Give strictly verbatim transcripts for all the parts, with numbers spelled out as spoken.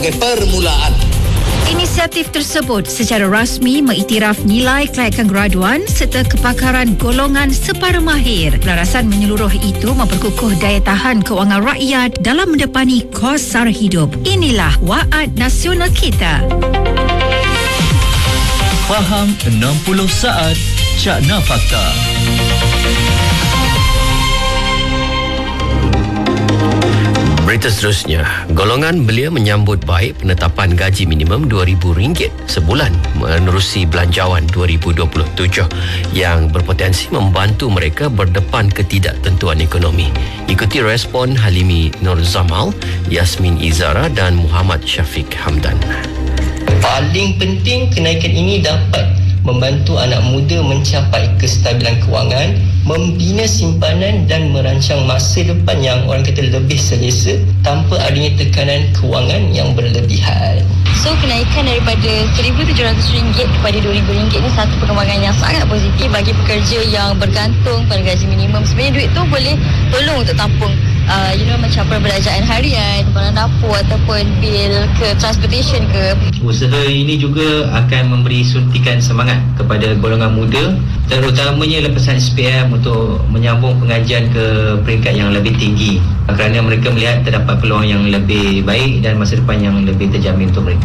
sebagai permulaan. Inisiatif tersebut secara rasmi mengiktiraf nilai kelayakan graduan serta kepakaran golongan separuh mahir. Pelarasan menyeluruh itu memperkukuh daya tahan kewangan rakyat dalam mendepani kos sara hidup. Inilah Waad Nasional kita. Faham enam puluh saat Cakna Fakta. Berita seterusnya, golongan belia menyambut baik penetapan gaji minimum dua ribu ringgit sebulan menerusi belanjawan dua ribu dua puluh tujuh yang berpotensi membantu mereka berdepan ketidaktentuan ekonomi. Ikuti respon Halimi Nur Zamal, Yasmin Izara dan Muhammad Syafiq Hamdan. Paling penting, kenaikan ini dapat membantu anak muda mencapai kestabilan kewangan, membina simpanan dan merancang masa depan yang orang kata lebih selesa tanpa adanya tekanan kewangan yang berlebihan. So, kenaikan daripada seribu tujuh ratus ringgit kepada dua ribu ringgit ni satu perkembangan yang sangat positif bagi pekerja yang bergantung pada gaji minimum. Sebenarnya duit tu boleh tolong untuk tampung uh, you know, macam perbelanjaan harian, barang dapur ataupun bil ke transportation ke. Usaha ini juga akan memberi suntikan semangat kepada golongan muda, terutamanya lepasan S P M untuk menyambung pengajian ke peringkat yang lebih tinggi kerana mereka melihat terdapat peluang yang lebih baik dan masa depan yang lebih terjamin untuk mereka.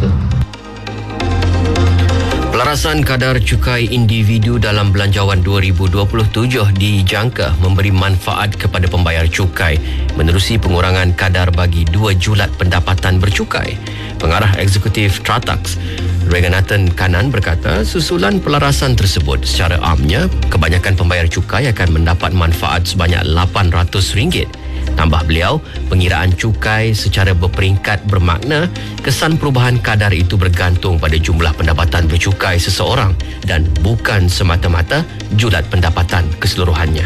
Pelarasan kadar cukai individu dalam belanjawan dua ribu dua puluh tujuh dijangka memberi manfaat kepada pembayar cukai menerusi pengurangan kadar bagi dua julat pendapatan bercukai. Pengarah Eksekutif Tratax, Reganathan Kanan berkata, susulan pelarasan tersebut secara amnya, kebanyakan pembayar cukai akan mendapat manfaat sebanyak lapan ratus ringgit. Tambah beliau, pengiraan cukai secara berperingkat bermakna kesan perubahan kadar itu bergantung pada jumlah pendapatan bercukai seseorang dan bukan semata-mata julat pendapatan keseluruhannya.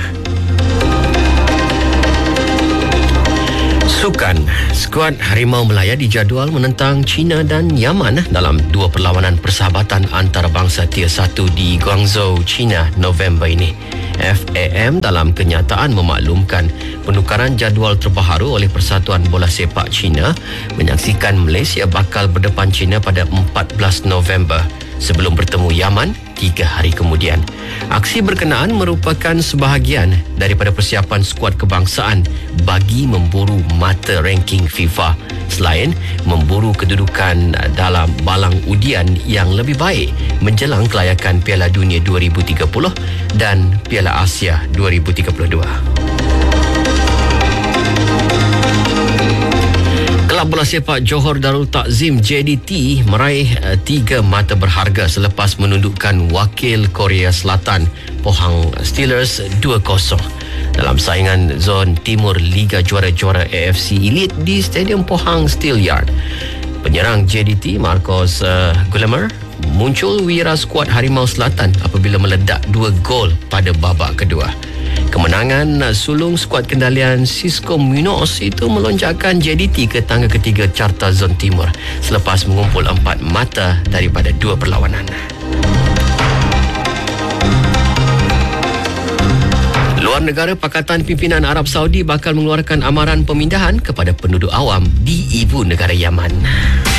Sukan, skuad Harimau Melaya dijadual menentang China dan Yaman dalam dua perlawanan persahabatan antarabangsa tier satu di Guangzhou, China November ini. F A M dalam kenyataan memaklumkan penukaran jadual terbaru oleh Persatuan Bola Sepak China menyaksikan Malaysia bakal berdepan China pada empat belas November sebelum bertemu Yaman tiga hari kemudian. Aksi berkenaan merupakan sebahagian daripada persiapan skuad kebangsaan bagi memburu mata ranking FIFA selain memburu kedudukan dalam balang udian yang lebih baik menjelang kelayakan Piala Dunia dua ribu tiga puluh dan Piala Asia dua ribu tiga puluh dua. Kelab bola sepak Johor Darul Takzim J D T meraih uh, tiga mata berharga selepas menundukkan wakil Korea Selatan Pohang Steelers dua kosong dalam saingan zon timur Liga Juara-Juara A F C Elite di Stadium Pohang Steel Yard. Penyerang J D T Marcos uh, Gulamer muncul wira skuad Harimau Selatan apabila meledak dua gol pada babak kedua. Kemenangan sulung skuad kendalian Cisco Munoz itu melonjakkan J D T ke tangga ketiga carta zon timur selepas mengumpul empat mata daripada dua perlawanan. Luar negara, Pakatan Pimpinan Arab Saudi bakal mengeluarkan amaran pemindahan kepada penduduk awam di ibu negara Yaman.